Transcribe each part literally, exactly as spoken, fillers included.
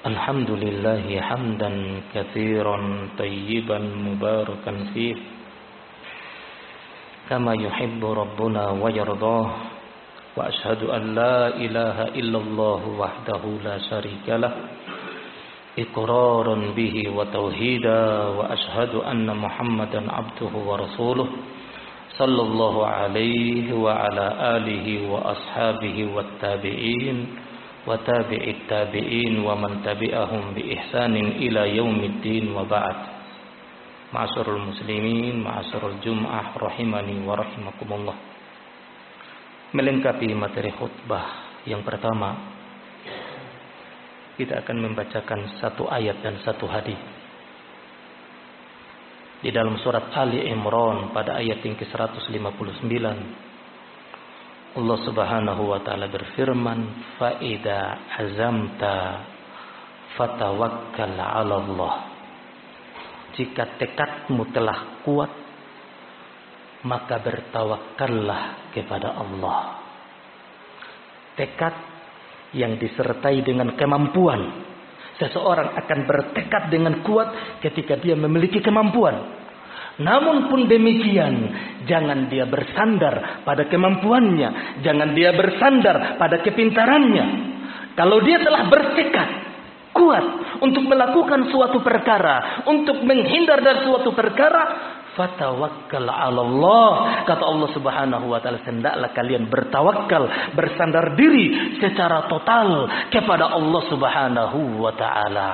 الحمد لله حمدا كثيرا طيبا مباركا فيه كما يحب ربنا ويرضاه وأشهد أن لا إله إلا الله وحده لا شريك له إقرارا به وتوحيدا وأشهد أن محمدا عبده ورسوله صلى الله عليه وعلى آله وأصحابه والتابعين وتابع التابعين ومن تبعهم بإحسان إلى يوم الدين وبعد. Ma'asyiral muslimin, ma'asyiral jum'ah rahimani wa rahimakumullah. Melengkapi materi khutbah yang pertama, kita akan membacakan satu ayat dan satu hadis di dalam surat Ali Imran pada ayat yang ke seratus lima puluh sembilan. Allah Subhanahu wa taala berfirman, "Fa idza azamta fatawakkal 'ala Allah." Jika tekadmu telah kuat, maka bertawakallah kepada Allah. Tekad yang disertai dengan kemampuan. Seseorang akan bertekad dengan kuat ketika dia memiliki kemampuan. Namun pun demikian, jangan dia bersandar pada kemampuannya, jangan dia bersandar pada kepintarannya. Kalau dia telah bertekad kuat untuk melakukan suatu perkara, untuk menghindar dari suatu perkara, fatawakkal 'ala Allah. Kata Allah Subhanahu wa taala, hendaklah kalian bertawakal, bersandar diri secara total kepada Allah Subhanahu wa taala.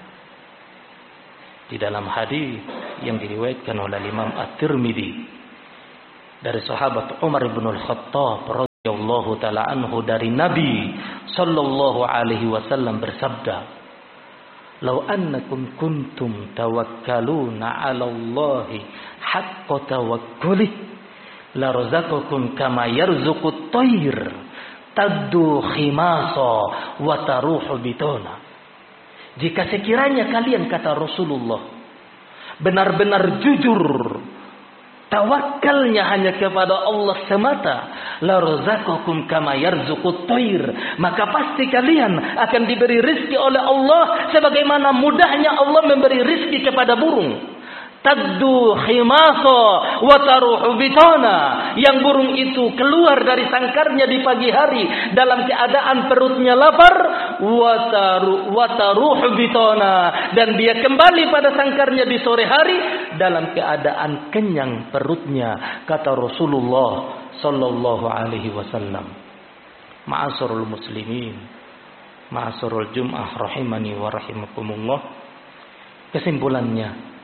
Di dalam hadis yang diriwayatkan oleh Imam At-Tirmidzi dari sahabat Umar bin Al-Khattab radhiyallahu taala anhu, dari Nabi sallallahu alaihi wasallam bersabda, "Lau annakum kuntum tawakkaluna 'ala Allahi haqqa tawakkuli la razaqakum kama yarzuqut tayr taddu khimasa wa taruhu bitana." Jika sekiranya kalian, kata Rasulullah, benar-benar jujur, tawakalnya hanya kepada Allah semata, la razaqakum kama yarzuqut tayr, maka pasti kalian akan diberi rizki oleh Allah sebagaimana mudahnya Allah memberi rizki kepada burung. Taddu khimasa wa taruhu bitana, yang burung itu keluar dari sangkarnya di pagi hari dalam keadaan perutnya lapar, wa taru wa taruhu bitana, dan dia kembali pada sangkarnya di sore hari dalam keadaan kenyang perutnya, kata Rasulullah sallallahu alaihi wasallam. Ma'asyiral muslimin, ma'asyiral jum'ah rahimani wa rahimakumullah. Kesimpulannya,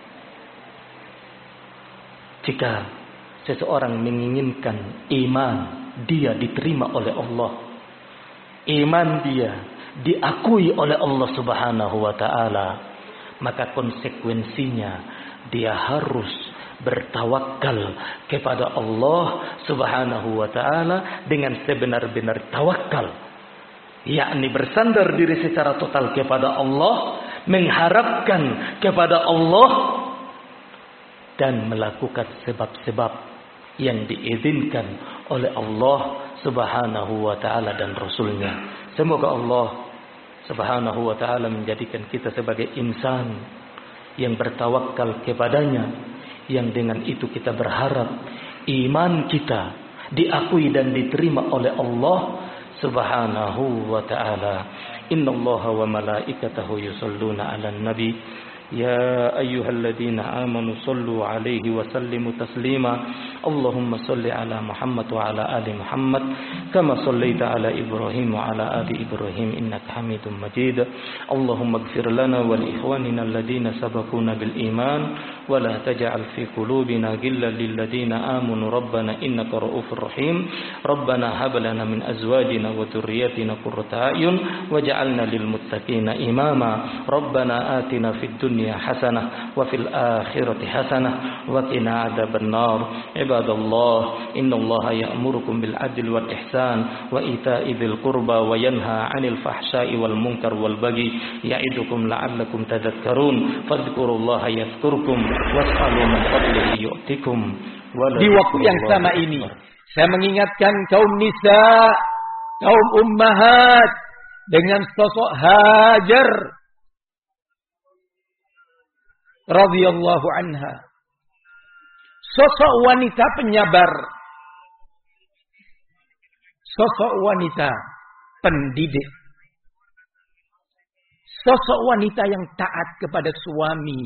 jika seseorang menginginkan iman dia diterima oleh Allah, iman dia diakui oleh Allah Subhanahu wa taala, maka konsekuensinya dia harus bertawakal kepada Allah Subhanahu wa taala dengan sebenar-benar tawakal, yakni bersandar diri secara total kepada Allah, mengharapkan kepada Allah, dan melakukan sebab-sebab yang diizinkan oleh Allah Subhanahu wa taala dan Rasulnya. Semoga Allah Subhanahu wa taala menjadikan kita sebagai insan yang bertawakal kepadanya, yang dengan itu kita berharap iman kita diakui dan diterima oleh Allah Subhanahu wa taala. Innallaha wa malaikatahu yusholluna 'alan nabi يا أيها الذين آمنوا صلوا عليه وسلموا تسليما اللهم صل على محمد وعلى آل محمد كما صليت على إبراهيم وعلى آل إبراهيم إنك حميد مجيد اللهم اغفر لنا ولإخواننا الذين سبقونا بالإيمان ولا تجعل في قلوبنا غلا للذين آمنوا ربنا إنك رؤوف رحيم ربنا هب لنا من أزواجنا وذرياتنا قرة أعين واجعلنا للمتقين إماما ربنا آتنا في الدنيا حسنة وفي الآخرة حسنة وقنا عذاب النار عباد الله إن الله يأمركم بالعدل والإحسان وإيتاء ذي القربى وينهى عن الفحشاء والمنكر والبغي يعظكم لعلكم تذكرون فاذكروا الله يذكركم واسألوا من فضله يؤتكم. Di waktu yang sama ini saya mengingatkan kaum nisa, kaum ummahat dengan sosok Hajar radhiyallahu anha. Sosok wanita penyabar. Sosok wanita pendidik. Sosok wanita yang taat kepada suami.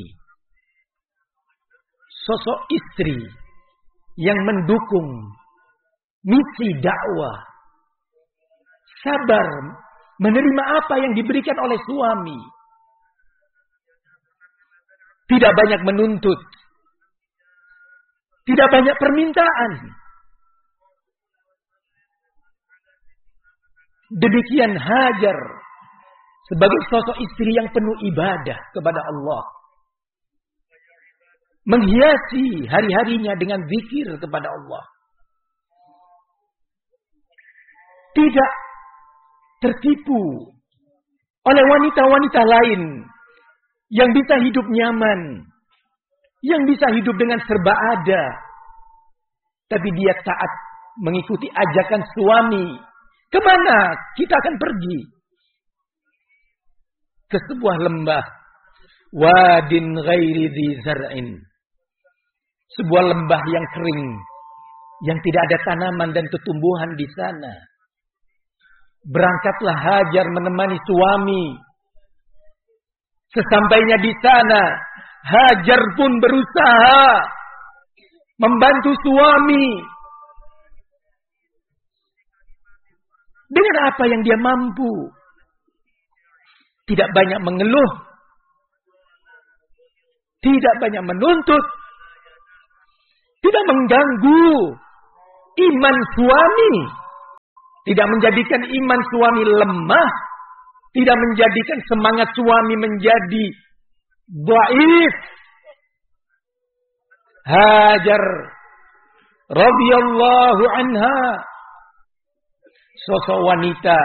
Sosok istri yang mendukung misi dakwah. Sabar menerima apa yang diberikan oleh suami. Tidak banyak menuntut. Tidak banyak permintaan. Demikian Hajar sebagai sosok istri yang penuh ibadah kepada Allah. Menghiasi hari-harinya dengan zikir kepada Allah. Tidak tertipu oleh wanita-wanita lain yang bisa hidup nyaman, yang bisa hidup dengan serba ada. Tapi dia taat mengikuti ajakan suami. Kemana kita akan pergi? Ke sebuah lembah. Wadin ghairi dhi zar'in. Sebuah lembah yang kering. Yang tidak ada tanaman dan tumbuhan di sana. Berangkatlah Hajar menemani suami. Sesampainya di sana, Hajar pun berusaha membantu suami dengan apa yang dia mampu. Tidak banyak mengeluh, tidak banyak menuntut, tidak mengganggu iman suami, tidak menjadikan iman suami lemah, tidak menjadikan semangat suami menjadi dhaif. Hajar radhiyallahu anha, sosok wanita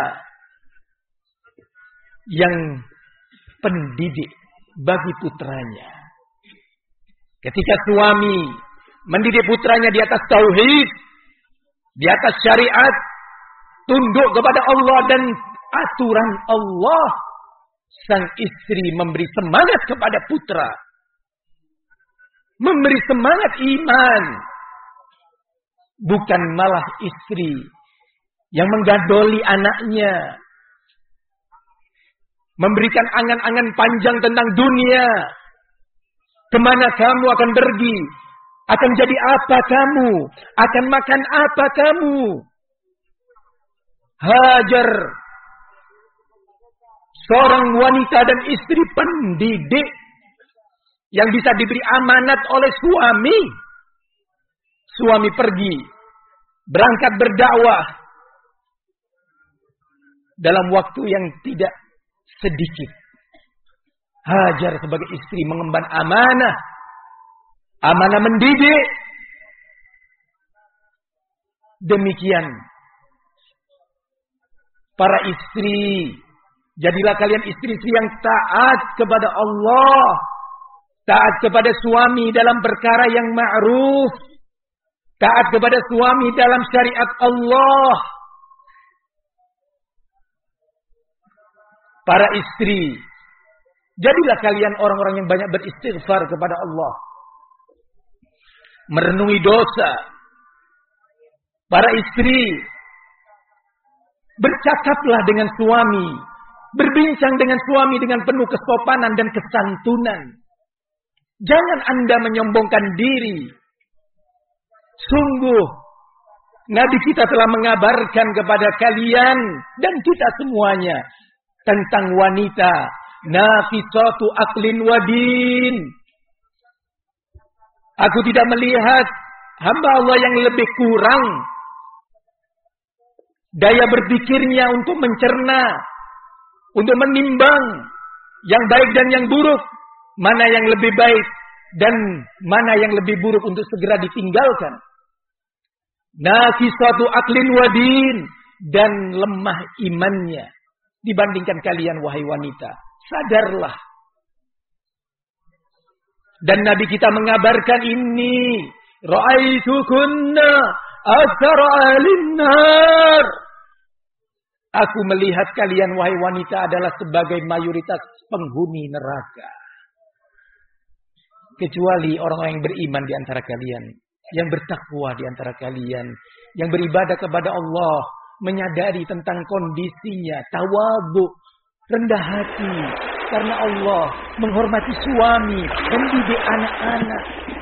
yang pendidik bagi putranya. Ketika suami mendidik putranya di atas tauhid, di atas syariat, tunduk kepada Allah dan aturan Allah, sang istri memberi semangat kepada putra, memberi semangat iman. Bukan malah istri yang menggadoli anaknya, memberikan angan-angan panjang tentang dunia. Kemana kamu akan pergi? Akan jadi apa kamu? Akan makan apa kamu? Hajar, seorang wanita dan istri pendidik yang bisa diberi amanat oleh suami. Suami pergi, berangkat berdakwah dalam waktu yang tidak sedikit. Hajar sebagai istri mengemban amanah, amanah mendidik. Demikian para istri, jadilah kalian istri-istri yang taat kepada Allah, taat kepada suami dalam perkara yang ma'ruf, taat kepada suami dalam syariat Allah. Para istri, jadilah kalian orang-orang yang banyak beristighfar kepada Allah, merenungi dosa. Para istri, bercakaplah dengan suami, berbincang dengan suami dengan penuh kesopanan dan kesantunan. Jangan Anda menyombongkan diri. Sungguh, Nabi kita telah mengabarkan kepada kalian dan kita semuanya tentang wanita nafisatu aqlin wa din. Aku tidak melihat hamba Allah yang lebih kurang daya berpikirnya untuk mencerna, untuk menimbang yang baik dan yang buruk, mana yang lebih baik dan mana yang lebih buruk untuk segera ditinggalkan. Nafisatu aqlin wa din, dan lemah imannya dibandingkan kalian wahai wanita. Sadarlah. Dan Nabi kita mengabarkan ini, ra'aitukunna aktsara ahlin nar. Aku melihat kalian wahai wanita adalah sebagai mayoritas penghuni neraka. kecuali orang-orang yang beriman di antara kalian, yang bertakwa di antara kalian, yang beribadah kepada Allah, menyadari tentang kondisinya, tawadhu, rendah hati karena Allah, menghormati suami, mendidik anak-anak.